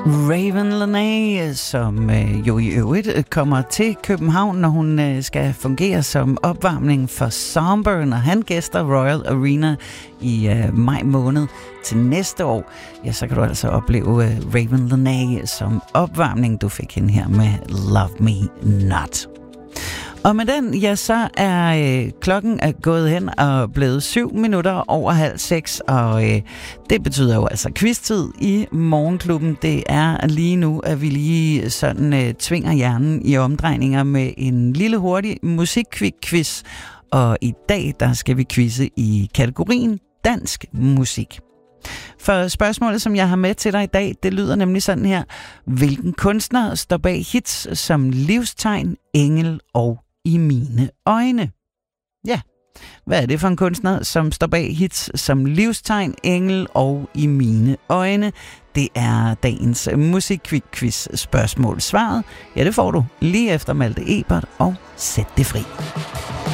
Raven Lenae, som jo i øvrigt kommer til København, når hun skal fungere som opvarmning for Somber, når han gæster Royal Arena i maj måned til næste år. Ja, så kan du altså opleve Raven Lenae som opvarmning. Du fik hende her med Love Me Not. Og med den, ja, så er klokken gået hen og blevet 7 minutter over 5:30, og det betyder jo altså quiz-tid i Morgenklubben. Det er lige nu, at vi lige sådan tvinger hjernen i omdrejninger med en lille hurtig musikkvik-quiz. Og i dag, der skal vi quizze i kategorien dansk musik. For spørgsmålet, som jeg har med til dig i dag, det lyder nemlig sådan her. Hvilken kunstner står bag hits som Livstegn, Engel og I mine øjne? Ja, hvad er det for en kunstner, som står bag hits som Livstegn, Engel og I mine øjne? Det er dagens musikkvik-quiz spørgsmål. Svaret, ja, det får du lige efter Malte Ebert og Sæt det fri.